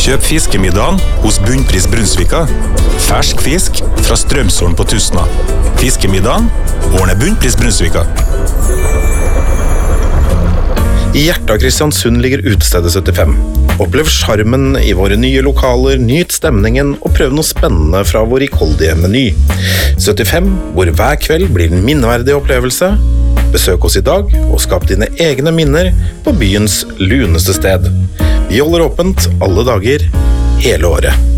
Kjøp fiskemiddagen hos Bunnpris Brunsvika. Fersk fisk fra Strømsholm på Tusna. Fiskemiddagen ordner Bunnpris Brunsvika. I hjertet av Kristiansund ligger utestedet 75. Opplev charmen i våre nye lokaler, nyt stemningen og prøv noe spennende fra vår rikholdige meny. 75, hvor hver kveld blir en minneverdig opplevelse. Besøk oss i dag og skap dine egne minner på byens luneste sted. Vi holder åpent alle dager, hele året.